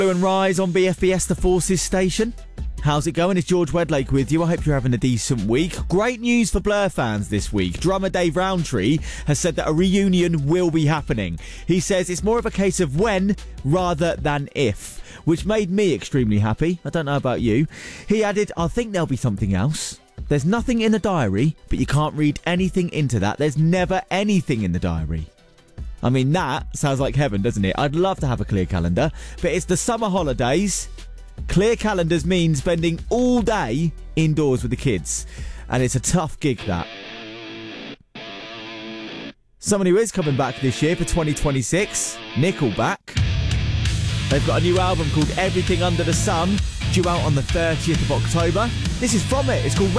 Blue and Rise on BFBS, the Forces station. How's it going? It's George Wedlake with you. I hope you're having a decent week. Great news for Blur fans this week. Drummer Dave Rowntree has said that a reunion will be happening. He says it's more of a case of when rather than if, which made me extremely happy. I don't know about you. He added, I think there'll be something else. There's nothing in the diary, but you can't read anything into that. There's never anything in the diary. I mean, that sounds like heaven, doesn't it? I'd love to have a clear calendar, but it's the summer holidays. Clear calendars mean spending all day indoors with the kids. And it's a tough gig, that. Someone who is coming back this year for 2026, Nickelback. They've got a new album called Everything Under the Sun, due out on the 30th of October. This is from it. It's called